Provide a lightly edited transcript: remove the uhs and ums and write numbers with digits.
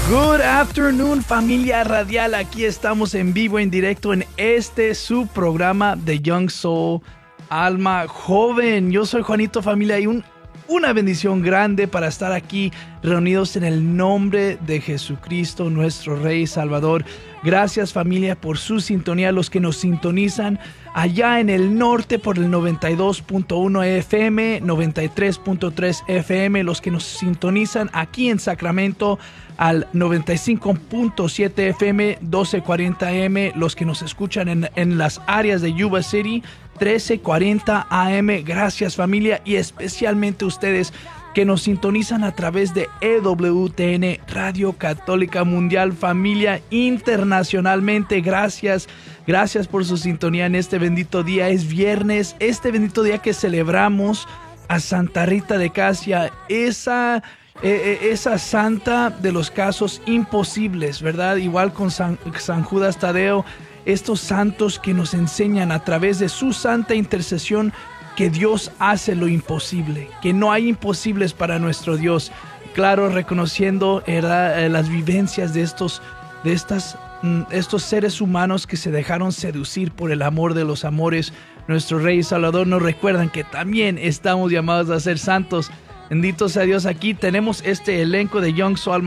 Good afternoon, familia radial. Aquí estamos en vivo, en directo, en su programa de Young Soul, Alma Joven. Yo soy Juanito, familia, y una bendición grande para estar aquí reunidos en el nombre de Jesucristo, nuestro Rey y Salvador. Gracias, familia, por su sintonía. Los que nos sintonizan allá en el norte por el 92.1 FM, 93.3 FM. Los que nos sintonizan aquí en Sacramento al 95.7 FM, 1240 AM. Los que nos escuchan en las áreas de Yuba City, 1340 AM. Gracias, familia, y especialmente ustedes que nos sintonizan a través de EWTN, Radio Católica Mundial, familia, internacionalmente. Gracias por su sintonía en este bendito día. Es viernes, este bendito día que celebramos a Santa Rita de Casia, esa santa de los casos imposibles, ¿verdad? Igual con San Judas Tadeo, estos santos que nos enseñan a través de su santa intercesión que Dios hace lo imposible, que no hay imposibles para nuestro Dios. Claro, reconociendo las vivencias de estos seres humanos que se dejaron seducir por el amor de los amores. Nuestro Rey y Salvador nos recuerdan que también estamos llamados a ser santos. Bendito sea Dios. Aquí tenemos este elenco de Young Soul